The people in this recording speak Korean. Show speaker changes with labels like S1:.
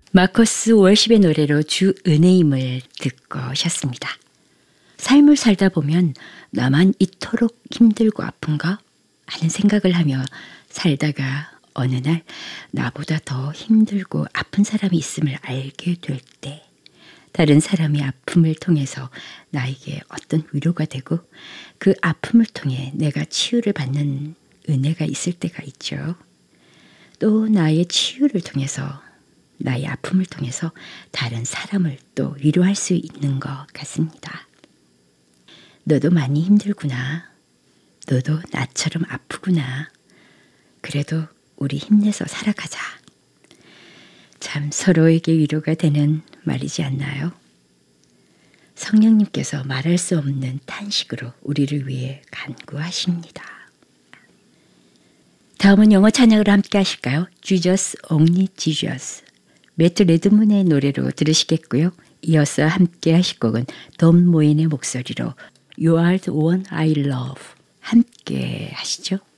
S1: 마커스 월십의 노래로 주 은혜임을 듣고 오셨습니다. 삶을 살다 보면 나만 이토록 힘들고 아픈가 하는 생각을 하며 살다가 어느 날 나보다 더 힘들고 아픈 사람이 있음을 알게 될 때 다른 사람의 아픔을 통해서 나에게 어떤 위로가 되고 그 아픔을 통해 내가 치유를 받는 은혜가 있을 때가 있죠. 또 나의 치유를 통해서 나의 아픔을 통해서 다른 사람을 또 위로할 수 있는 것 같습니다. 너도 많이 힘들구나. 너도 나처럼 아프구나. 그래도 우리 힘내서 살아가자. 참 서로에게 위로가 되는 말이지 않나요? 성령님께서 말할 수 없는 탄식으로 우리를 위해 간구하십니다. 다음은 영어 찬양으로 함께 하실까요? Jesus, Only Jesus. 매트 레드문의 노래로 들으시겠고요. 이어서 함께 하실 곡은 돈 모인의 목소리로 You are the one I love. 함께 하시죠.